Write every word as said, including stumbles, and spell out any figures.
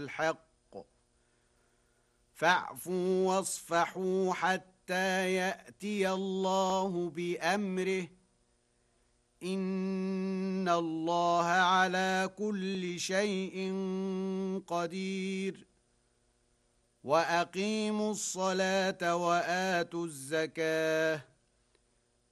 بالحق فاعفوا واصفحوا حتى يأتي الله بأمره إن الله على كل شيء قدير وأقيموا الصلاة وآتوا الزكاة